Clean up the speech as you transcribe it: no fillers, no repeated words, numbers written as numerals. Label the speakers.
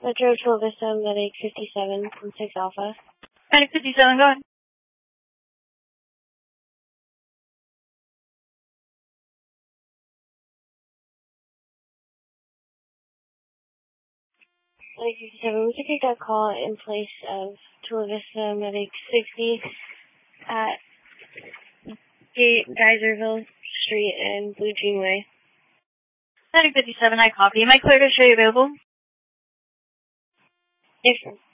Speaker 1: Metro Chula Vista, Medic 57 from 6 Alpha.
Speaker 2: Medic 57, go ahead.
Speaker 1: Medic 57, we can take that call in place of Chula Vista, Medic 60 at Geyserville Street and Blue Jean Way.
Speaker 2: Medic 57, I copy. Am I clear to show you available?
Speaker 1: Yes, sir.